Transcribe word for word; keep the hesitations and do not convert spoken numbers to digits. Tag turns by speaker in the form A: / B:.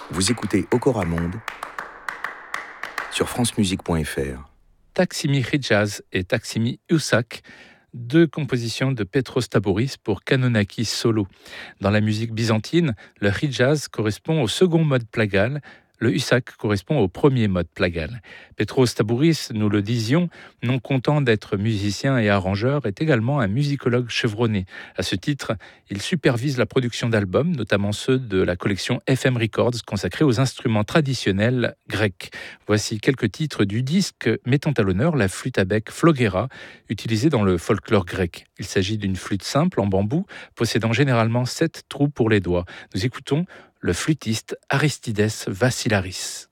A: Vous écoutez Okora Monde sur francemusique point f r.
B: Taksimi Hijaz et Taksimi Usak, deux compositions de Petros Tabouris pour Kanonaki solo. Dans la musique byzantine, le Hijaz correspond au second mode plagal, le Usak correspond au premier mode plagal. Petros Tabouris, nous le disions, non content d'être musicien et arrangeur, est également un musicologue chevronné. À ce titre, il supervise la production d'albums, notamment ceux de la collection F M Records consacrée aux instruments traditionnels grecs. Voici quelques titres du disque mettant à l'honneur la flûte à bec Floguera, utilisée dans le folklore grec. Il s'agit d'une flûte simple en bambou, possédant généralement sept trous pour les doigts. Nous écoutons le flûtiste Aristides Vassilaris.